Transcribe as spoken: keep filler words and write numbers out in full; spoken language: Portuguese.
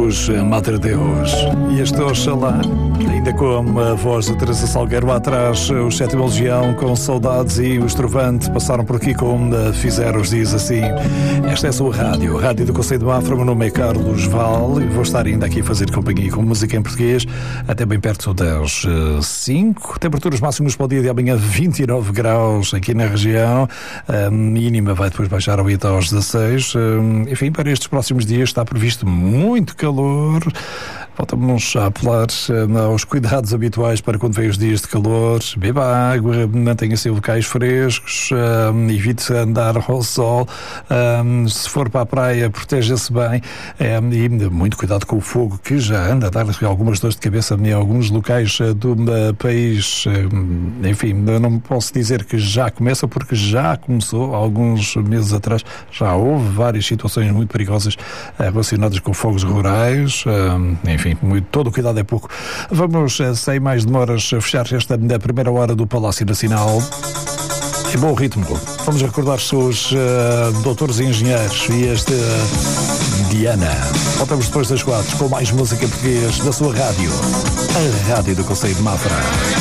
Jesus, Mater Deus. E este Oxalá, ainda com a voz de Teresa Salgueiro lá atrás, o Sétima Legião com Saudades e o Estrovante passaram por aqui como fizeram os dias assim. Esta é a sua rádio, Rádio do Conselho de Mafra. O meu nome é Carlos Val e vou estar ainda aqui a fazer companhia com música em português até bem perto das cinco. Temperaturas máximas para o dia de amanhã vinte e nove graus aqui na região. A mínima vai depois baixar ao até aos dezasseis. Enfim, para estes próximos dias está previsto muito calor. Falta-nos a apelar aos cuidados habituais para quando vem os dias de calor. Beba água, mantenha-se em locais frescos, um, evite andar ao sol. Um, se for para a praia, proteja-se bem. Um, e muito cuidado com o fogo, que já anda a dar algumas dores de cabeça em alguns locais do uh, país. Um, enfim, não posso dizer que já começa, porque já começou há alguns meses atrás. Já houve várias situações muito perigosas uh, relacionadas com fogos rurais. Um, enfim, muito, todo o cuidado é pouco. Vamos, sem mais demoras, fechar esta primeira hora do Palácio Nacional em bom ritmo. Vamos recordar-se os uh, doutores e engenheiros e este uh, Diana. Voltamos depois das quatro com mais música em português na sua rádio, a Rádio do Conselho de Mafra.